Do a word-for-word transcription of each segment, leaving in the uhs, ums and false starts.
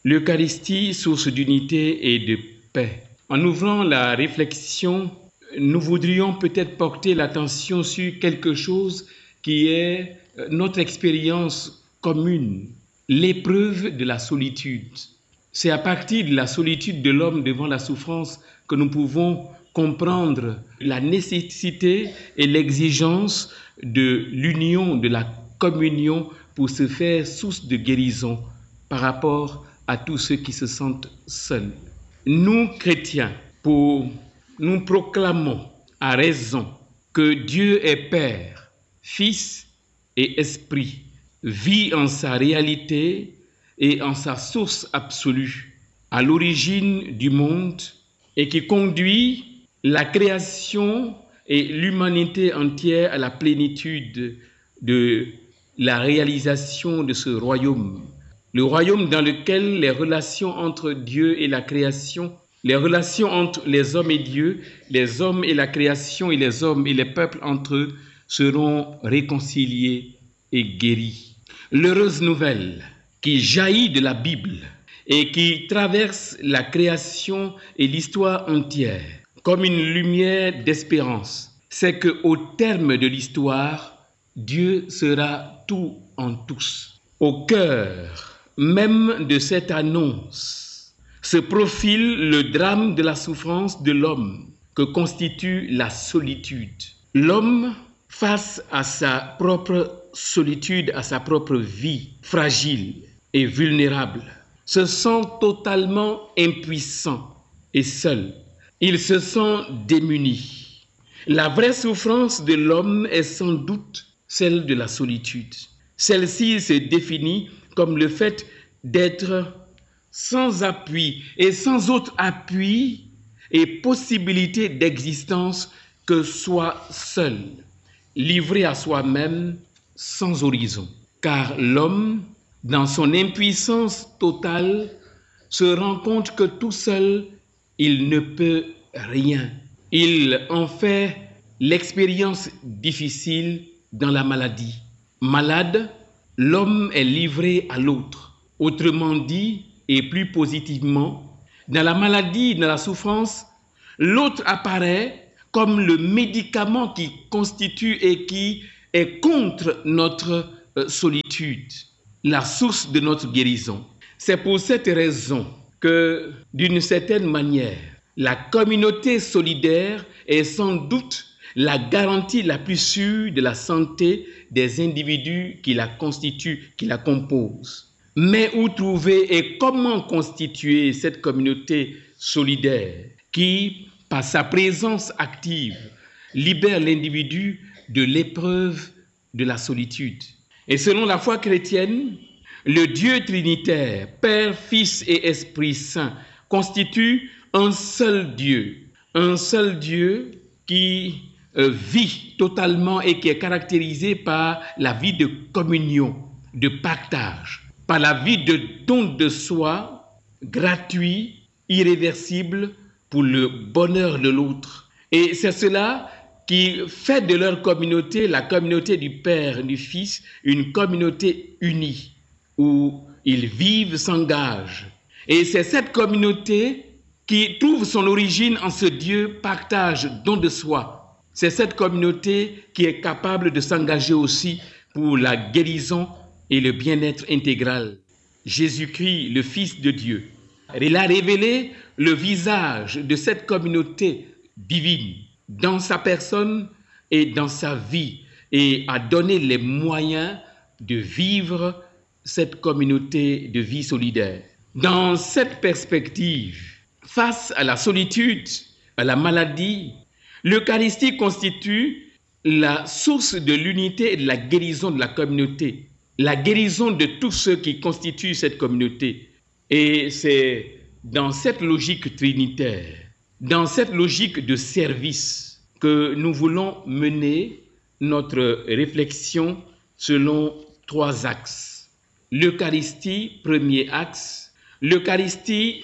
L'Eucharistie, source d'unité et de paix. En ouvrant la réflexion, nous voudrions peut-être porter l'attention sur quelque chose qui est notre expérience commune, l'épreuve de la solitude. C'est à partir de la solitude de l'homme devant la souffrance que nous pouvons comprendre la nécessité et l'exigence de l'union, de la communion pour se faire source de guérison par rapport à tous ceux qui se sentent seuls. Nous, chrétiens, pour nous proclamons à raison que Dieu est Père, Fils et Esprit, vit en sa réalité et en sa source absolue, à l'origine du monde et qui conduit la création et l'humanité entière à la plénitude de la réalisation de ce royaume. Le royaume dans lequel les relations entre Dieu et la création, les relations entre les hommes et Dieu, les hommes et la création et les hommes et les peuples entre eux seront réconciliés et guéris. L'heureuse nouvelle qui jaillit de la Bible et qui traverse la création et l'histoire entière comme une lumière d'espérance, c'est qu'au terme de l'histoire, Dieu sera tout en tous. Au cœur même de cette annonce se profile le drame de la souffrance de l'homme que constitue la solitude. L'homme, face à sa propre solitude, à sa propre vie fragile et vulnérable, se sent totalement impuissant et seul. Il se sent démuni. La vraie souffrance de l'homme est sans doute celle de la solitude. Celle-ci se définit comme le fait d'être sans appui et sans autre appui et possibilité d'existence que soit seul, livré à soi-même sans horizon. Car l'homme, dans son impuissance totale, se rend compte que tout seul, il ne peut rien. Il en fait l'expérience difficile dans la maladie. Malade, l'homme est livré à l'autre. Autrement dit, et plus positivement, dans la maladie, dans la souffrance, l'autre apparaît comme le médicament qui constitue et qui est contre notre solitude, la source de notre guérison. C'est pour cette raison que, d'une certaine manière, la communauté solidaire est sans doute la garantie la plus sûre de la santé des individus qui la constituent, qui la composent. Mais où trouver et comment constituer cette communauté solidaire qui, par sa présence active, libère l'individu de l'épreuve de la solitude? Et selon la foi chrétienne, le Dieu trinitaire, Père, Fils et Esprit Saint, constitue un seul Dieu, un seul Dieu qui euh, vit totalement et qui est caractérisé par la vie de communion, de partage, par la vie de don de soi, gratuit, irréversible, pour le bonheur de l'autre. Et c'est cela qui fait de leur communauté, la communauté du Père et du Fils, une communauté unie, où ils vivent, s'engagent. Et c'est cette communauté qui trouve son origine en ce Dieu partage, don de soi. C'est cette communauté qui est capable de s'engager aussi pour la guérison et le bien-être intégral. Jésus-Christ, le Fils de Dieu, il a révélé le visage de cette communauté divine dans sa personne et dans sa vie et a donné les moyens de vivre cette communauté de vie solidaire. Dans cette perspective, face à la solitude, à la maladie, l'Eucharistie constitue la source de l'unité et de la guérison de la communauté, la guérison de tous ceux qui constituent cette communauté. Et c'est dans cette logique trinitaire, dans cette logique de service que nous voulons mener notre réflexion selon trois axes. L'Eucharistie, premier axe. L'Eucharistie,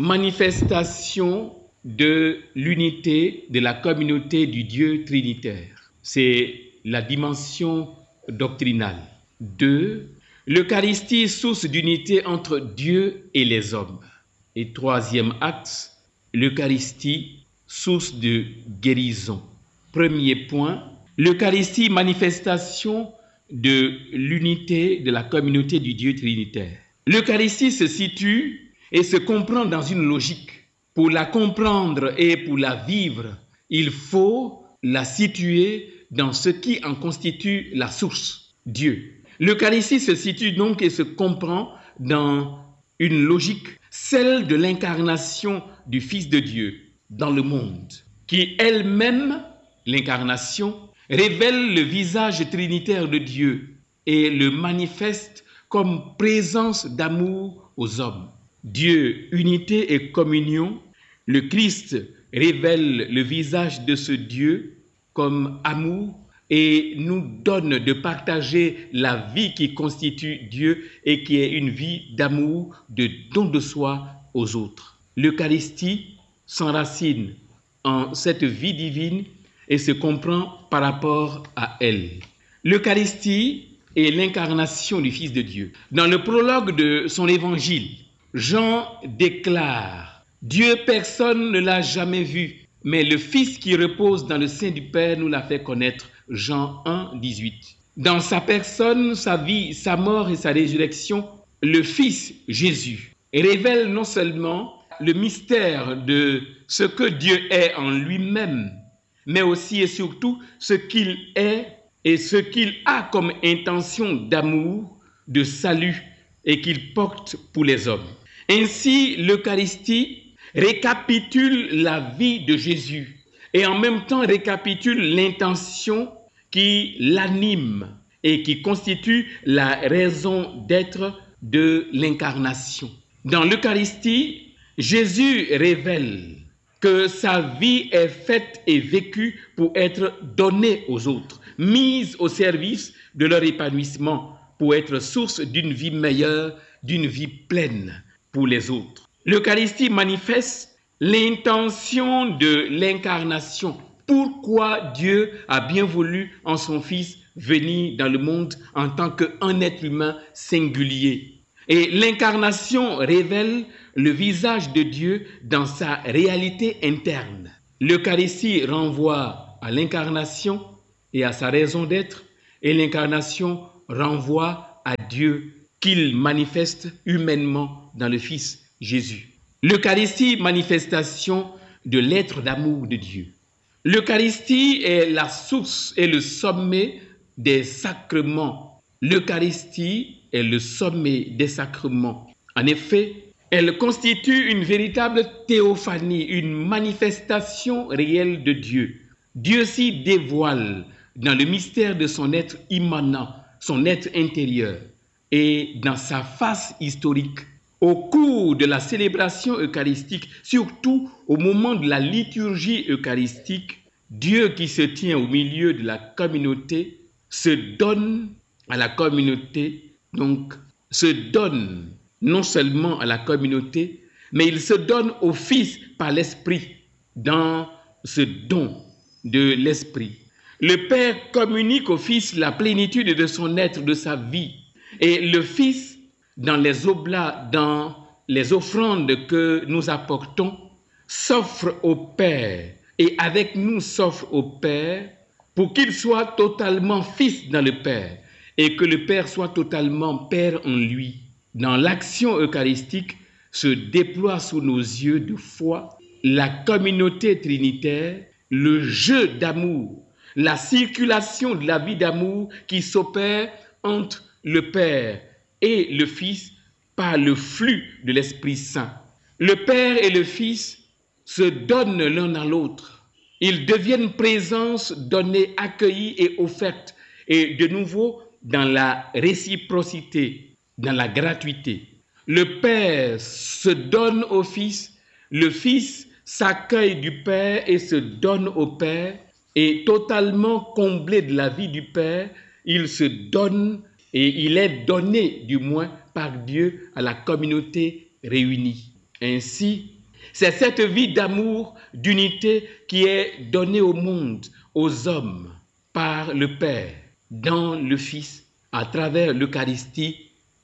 manifestation de l'unité de la communauté du Dieu trinitaire. C'est la dimension doctrinale. Deux, L'Eucharistie, source d'unité entre Dieu et les hommes. Et troisième acte, l'Eucharistie, source de guérison. Premier point, l'Eucharistie, manifestation de l'unité de la communauté du Dieu trinitaire. L'Eucharistie se situe et se comprend dans une logique. Pour la comprendre et pour la vivre, il faut la situer dans ce qui en constitue la source, Dieu. L'Eucharistie se situe donc et se comprend dans une logique, celle de l'incarnation du Fils de Dieu dans le monde, qui elle-même, l'incarnation, révèle le visage trinitaire de Dieu et le manifeste comme présence d'amour aux hommes. Dieu, unité et communion, le Christ révèle le visage de ce Dieu comme amour et nous donne de partager la vie qui constitue Dieu et qui est une vie d'amour, de don de soi aux autres. L'Eucharistie s'enracine en cette vie divine et se comprend par rapport à elle. L'Eucharistie est l'incarnation du Fils de Dieu. Dans le prologue de son évangile, Jean déclare « Dieu, personne ne l'a jamais vu, mais le Fils qui repose dans le sein du Père nous l'a fait connaître. » Jean un, dix-huit. Dans sa personne, sa vie, sa mort et sa résurrection, le Fils Jésus révèle non seulement le mystère de ce que Dieu est en lui-même, mais aussi et surtout ce qu'il est et ce qu'il a comme intention d'amour, de salut et qu'il porte pour les hommes. Ainsi, l'Eucharistie récapitule la vie de Jésus et en même temps récapitule l'intention qui l'anime et qui constitue la raison d'être de l'incarnation. Dans l'Eucharistie, Jésus révèle que sa vie est faite et vécue pour être donnée aux autres, mise au service de leur épanouissement, pour être source d'une vie meilleure, d'une vie pleine pour les autres. L'Eucharistie manifeste l'intention de l'incarnation. Pourquoi Dieu a bien voulu en son Fils venir dans le monde en tant qu'un être humain singulier. Et l'incarnation révèle le visage de Dieu dans sa réalité interne. L'Eucharistie renvoie à l'incarnation et à sa raison d'être, et l'incarnation renvoie à Dieu qu'il manifeste humainement dans le Fils Jésus. L'Eucharistie, manifestation de l'être d'amour de Dieu. L'Eucharistie est la source et le sommet des sacrements. L'Eucharistie est le sommet des sacrements. En effet, elle constitue une véritable théophanie, une manifestation réelle de Dieu. Dieu s'y dévoile dans le mystère de son être immanent, son être intérieur et dans sa face historique. Au cours de la célébration eucharistique, surtout au moment de la liturgie eucharistique, Dieu qui se tient au milieu de la communauté se donne à la communauté, donc se donne non seulement à la communauté, mais il se donne au Fils par l'Esprit, dans ce don de l'Esprit. Le Père communique au Fils la plénitude de son être, de sa vie, et le Fils, dans les oblats, dans les offrandes que nous apportons, s'offre au Père et avec nous s'offre au Père pour qu'il soit totalement Fils dans le Père et que le Père soit totalement Père en lui. Dans l'action eucharistique se déploie sous nos yeux de foi la communauté trinitaire, le jeu d'amour, la circulation de la vie d'amour qui s'opère entre le Père et le Fils par le flux de l'Esprit Saint. Le Père et le Fils se donnent l'un à l'autre. Ils deviennent présence donnée, accueillie et offerte. Et de nouveau, dans la réciprocité, dans la gratuité. Le Père se donne au Fils, le Fils s'accueille du Père et se donne au Père. Et totalement comblé de la vie du Père, il se donne et il est donné, du moins, par Dieu à la communauté réunie. Ainsi, c'est cette vie d'amour, d'unité qui est donnée au monde, aux hommes, par le Père, dans le Fils, à travers l'Eucharistie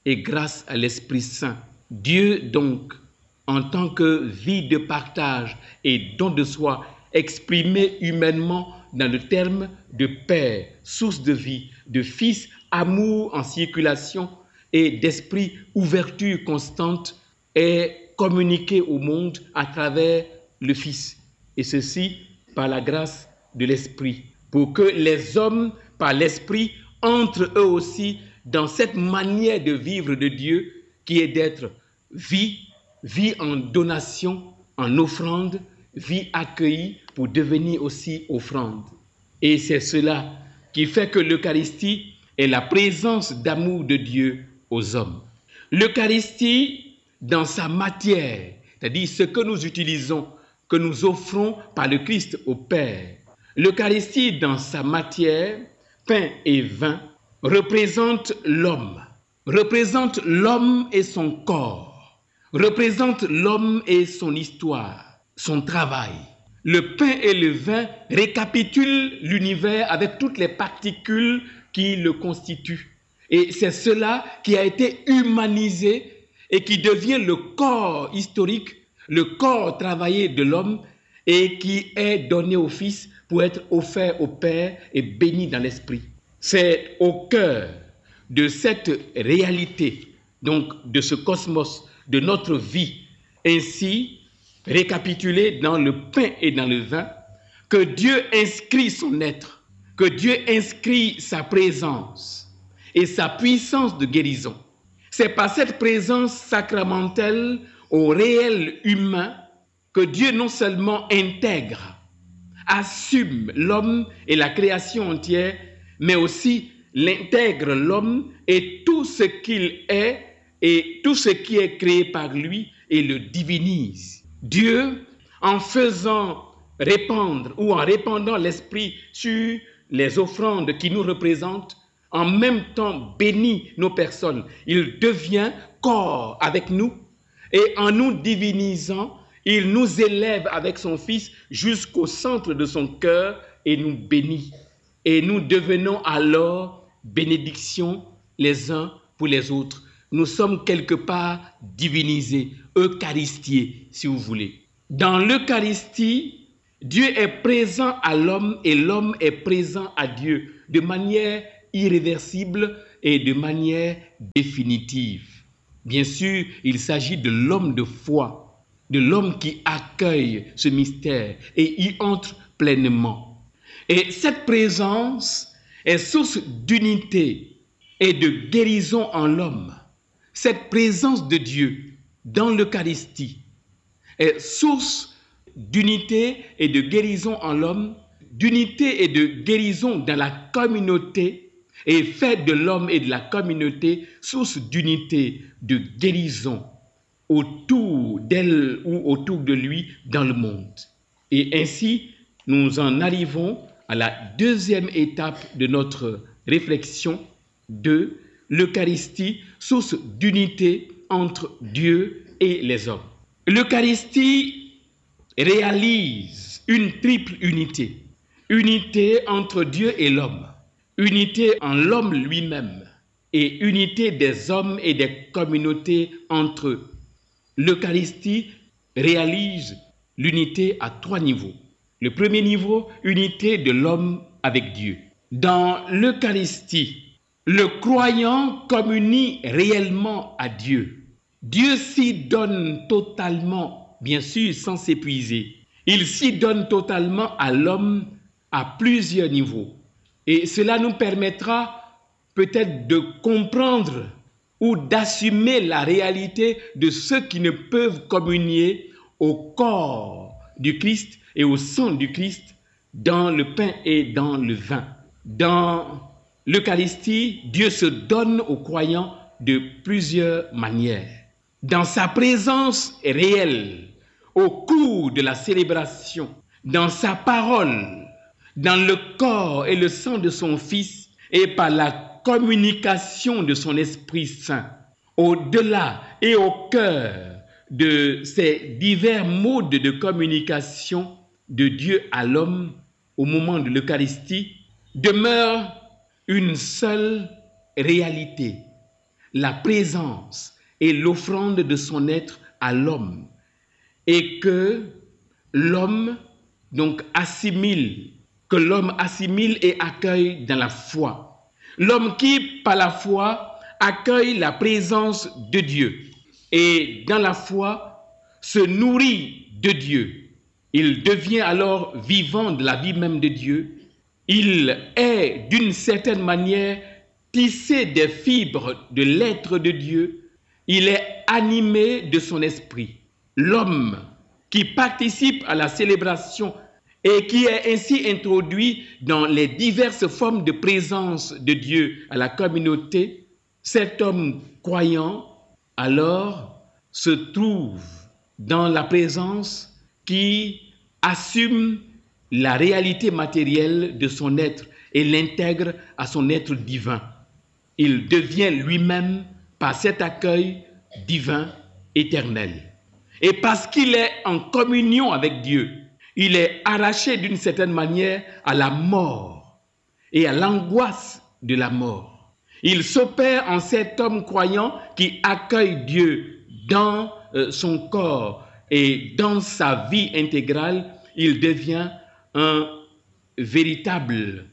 et grâce à l'Esprit Saint. Dieu donc, en tant que vie de partage et don de soi, exprimé humainement dans le terme de Père, source de vie, de Fils, amour en circulation et d'esprit, ouverture constante, est communiqué au monde à travers le Fils, et ceci par la grâce de l'Esprit, pour que les hommes, par l'Esprit, entrent eux aussi dans cette manière de vivre de Dieu qui est d'être vie, vie en donation, en offrande, vie accueillie pour devenir aussi offrande. Et c'est cela qui fait que l'Eucharistie est la présence d'amour de Dieu aux hommes. L'Eucharistie, dans sa matière, c'est-à-dire ce que nous utilisons, que nous offrons par le Christ au Père, l'Eucharistie, dans sa matière, pain et vin, représente l'homme, représente l'homme et son corps, représente l'homme et son histoire, son travail. Le pain et le vin récapitulent l'univers avec toutes les particules qui le constituent. Et c'est cela qui a été humanisé et qui devient le corps historique, le corps travaillé de l'homme et qui est donné au Fils pour être offert au Père et béni dans l'Esprit. C'est au cœur de cette réalité, donc de ce cosmos, de notre vie, ainsi récapitulé dans le pain et dans le vin, que Dieu inscrit son être, que Dieu inscrit sa présence et sa puissance de guérison. C'est par cette présence sacramentelle au réel humain que Dieu non seulement intègre, assume l'homme et la création entière, mais aussi l'intègre l'homme et tout ce qu'il est et tout ce qui est créé par lui et le divinise. Dieu, en faisant répandre ou en répandant l'Esprit sur les offrandes qui nous représentent, en même temps bénit nos personnes. Il devient corps avec nous et en nous divinisant, il nous élève avec son Fils jusqu'au centre de son cœur et nous bénit. Et nous devenons alors bénédiction les uns pour les autres. Nous sommes quelque part divinisés, eucharistiés, si vous voulez. Dans l'Eucharistie, Dieu est présent à l'homme et l'homme est présent à Dieu de manière irréversible et de manière définitive. Bien sûr, il s'agit de l'homme de foi, de l'homme qui accueille ce mystère et y entre pleinement. Et cette présence est source d'unité et de guérison en l'homme. Cette présence de Dieu dans l'Eucharistie est source d'unité et de guérison en l'homme, d'unité et de guérison dans la communauté, et fait de l'homme et de la communauté source d'unité, de guérison autour d'elle ou autour de lui dans le monde. Et ainsi, nous en arrivons à la deuxième étape de notre réflexion de l'Eucharistie, source d'unité entre Dieu et les hommes. L'Eucharistie réalise une triple unité. Unité entre Dieu et l'homme, unité en l'homme lui-même et unité des hommes et des communautés entre eux. L'Eucharistie réalise l'unité à trois niveaux. Le premier niveau, unité de l'homme avec Dieu. Dans l'Eucharistie, le croyant communie réellement à Dieu. Dieu s'y donne totalement, bien sûr sans s'épuiser. Il s'y donne totalement à l'homme à plusieurs niveaux. Et cela nous permettra peut-être de comprendre ou d'assumer la réalité de ceux qui ne peuvent communier au corps du Christ et au sang du Christ dans le pain et dans le vin. Dans l'Eucharistie, Dieu se donne aux croyants de plusieurs manières. Dans sa présence réelle, au cours de la célébration, dans sa parole, dans le corps et le sang de son Fils et par la communication de son Esprit Saint, au-delà et au cœur de ces divers modes de communication de Dieu à l'homme au moment de l'Eucharistie, demeure une seule réalité, la présence et l'offrande de son être à l'homme, et que l'homme donc assimile, que l'homme assimile et accueille dans la foi. L'homme qui, par la foi, accueille la présence de Dieu et dans la foi se nourrit de Dieu. Il devient alors vivant de la vie même de Dieu. Il est d'une certaine manière tissé des fibres de l'être de Dieu. Il est animé de son esprit. L'homme qui participe à la célébration et qui est ainsi introduit dans les diverses formes de présence de Dieu à la communauté, cet homme croyant alors se trouve dans la présence qui assume la réalité matérielle de son être et l'intègre à son être divin. Il devient lui-même, par cet accueil divin, éternel. Et parce qu'il est en communion avec Dieu, il est arraché d'une certaine manière à la mort et à l'angoisse de la mort. Il s'opère en cet homme croyant qui accueille Dieu dans euh, son corps et dans sa vie intégrale. Il devient un véritable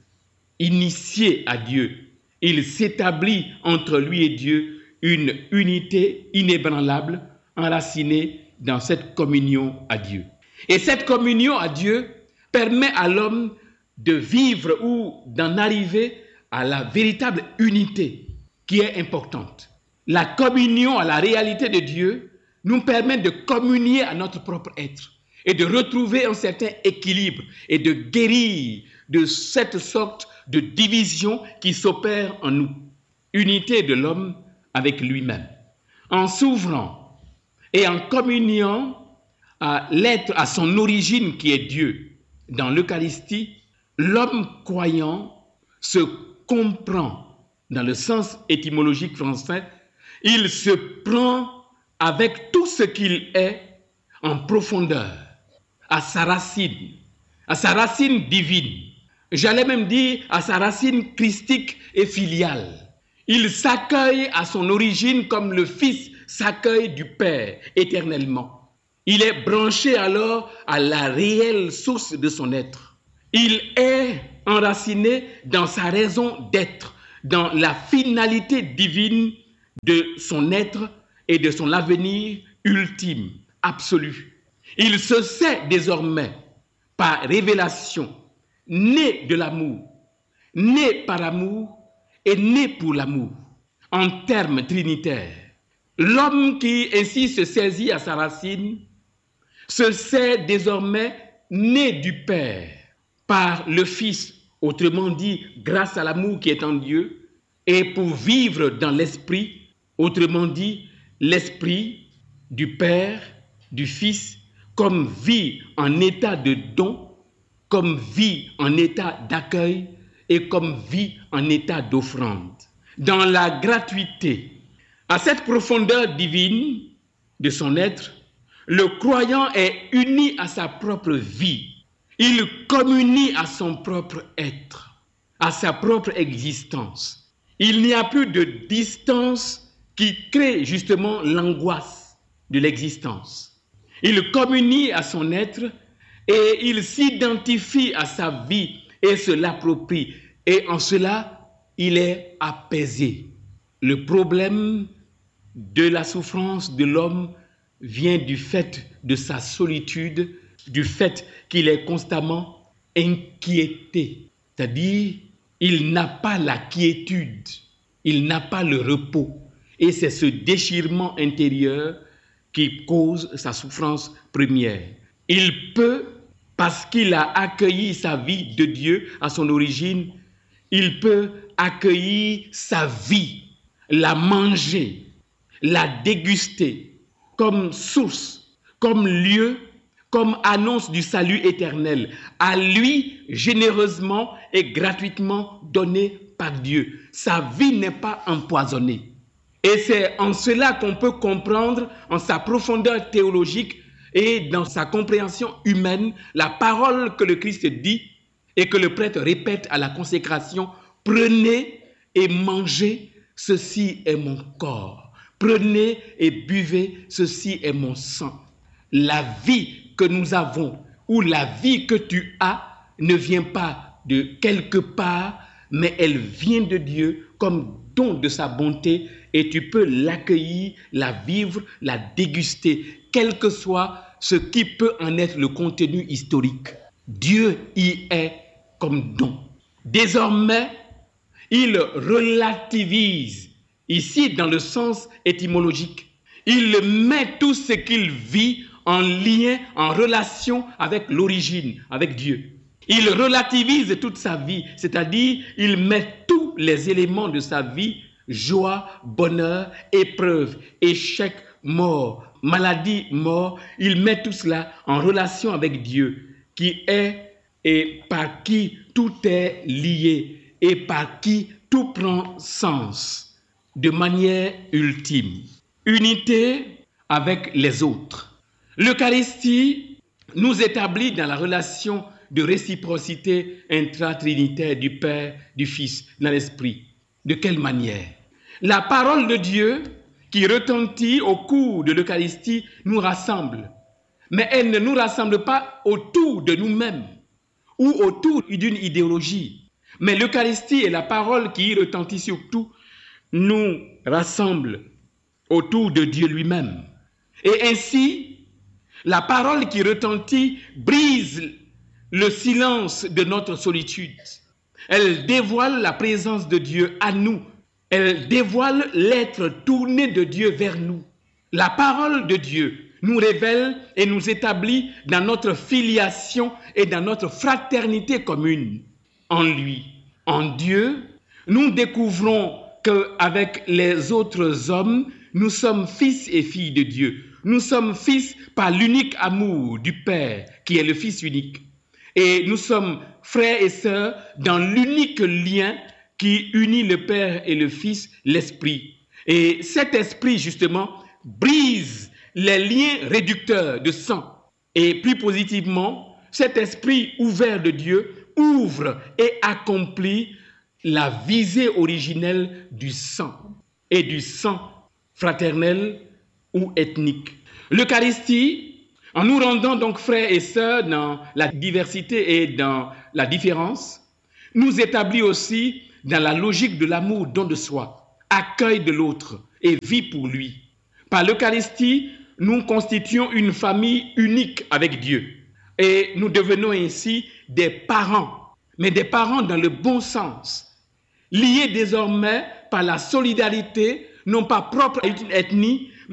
initié à Dieu. Il s'établit entre lui et Dieu une unité inébranlable, enracinée dans cette communion à Dieu. Et cette communion à Dieu permet à l'homme de vivre ou d'en arriver à la véritable unité qui est importante. La communion à la réalité de Dieu nous permet de communier à notre propre être et de retrouver un certain équilibre et de guérir de cette sorte de division qui s'opère en nous. Unité de l'homme avec lui-même. En s'ouvrant et en communiant à l'être, à son origine qui est Dieu, dans l'Eucharistie, l'homme croyant se comprend dans le sens étymologique français, il se prend avec tout ce qu'il est en profondeur, à sa racine, à sa racine divine. J'allais même dire à sa racine christique et filiale. Il s'accueille à son origine comme le Fils s'accueille du Père éternellement. Il est branché alors à la réelle source de son être. Il est enraciné dans sa raison d'être, dans la finalité divine de son être et de son avenir ultime, absolu. Il se sait désormais, par révélation, né de l'amour, né par amour et né pour l'amour, en termes trinitaires. L'homme qui ainsi se saisit à sa racine se sait désormais né du Père par le Fils, autrement dit grâce à l'amour qui est en Dieu, et pour vivre dans l'Esprit, autrement dit l'Esprit du Père, du Fils, comme vie en état de don, comme vie en état d'accueil et comme vie en état d'offrande. Dans la gratuité, à cette profondeur divine de son être, le croyant est uni à sa propre vie. Il communie à son propre être, à sa propre existence. Il n'y a plus de distance qui crée justement l'angoisse de l'existence. Il communie à son être et il s'identifie à sa vie et se l'approprie. Et en cela, il est apaisé. Le problème de la souffrance de l'homme vient du fait de sa solitude, du fait qu'il est constamment inquiété. C'est-à-dire, il n'a pas la quiétude, il n'a pas le repos. Et c'est ce déchirement intérieur qui cause sa souffrance première. Il peut, parce qu'il a accueilli sa vie de Dieu à son origine, il peut accueillir sa vie, la manger, la déguster comme source, comme lieu, comme annonce du salut éternel, à lui généreusement et gratuitement donné par Dieu. Sa vie n'est pas empoisonnée. Et c'est en cela qu'on peut comprendre, en sa profondeur théologique et dans sa compréhension humaine, la parole que le Christ dit et que le prêtre répète à la consécration: prenez et mangez, ceci est mon corps. Prenez et buvez, ceci est mon sang. La vie que nous avons ou la vie que tu as ne vient pas de quelque part, mais elle vient de Dieu comme don de sa bonté et tu peux l'accueillir, la vivre, la déguster, quel que soit ce qui peut en être le contenu historique. Dieu y est comme don. Désormais, il relativise, ici dans le sens étymologique, il met tout ce qu'il vit en lien, en relation avec l'origine, avec Dieu. Il relativise toute sa vie, c'est-à-dire il met tous les éléments de sa vie, joie, bonheur, épreuve, échec, mort, maladie, mort, il met tout cela en relation avec Dieu, qui est et par qui tout est lié et par qui tout prend sens de manière ultime. Unité avec les autres. L'Eucharistie nous établit dans la relation de réciprocité intratrinitaire du Père, du Fils, dans l'Esprit. De quelle manière? La parole de Dieu qui retentit au cours de l'Eucharistie nous rassemble, mais elle ne nous rassemble pas autour de nous-mêmes ou autour d'une idéologie. Mais l'Eucharistie et la parole qui y retentit surtout nous rassemble autour de Dieu lui-même. Et ainsi, la parole qui retentit brise le silence de notre solitude. Elle dévoile la présence de Dieu à nous. Elle dévoile l'être tourné de Dieu vers nous. La parole de Dieu nous révèle et nous établit dans notre filiation et dans notre fraternité commune en lui. En Dieu, nous découvrons qu'avec les autres hommes, nous sommes fils et filles de Dieu. Nous sommes fils par l'unique amour du Père, qui est le Fils unique. Et nous sommes frères et sœurs dans l'unique lien qui unit le Père et le Fils, l'Esprit. Et cet Esprit, justement, brise les liens réducteurs de sang. Et plus positivement, cet Esprit ouvert de Dieu ouvre et accomplit la visée originelle du sang et du sang fraternel ou ethnique. L'Eucharistie, en nous rendant donc frères et sœurs dans la diversité et dans la différence, nous établit aussi dans la logique de l'amour don de soi, accueil de l'autre et vie pour lui. Par l'Eucharistie, nous constituons une famille unique avec Dieu et nous devenons ainsi des parents, mais des parents dans le bon sens, liés désormais par la solidarité, non pas propre à une ethnie,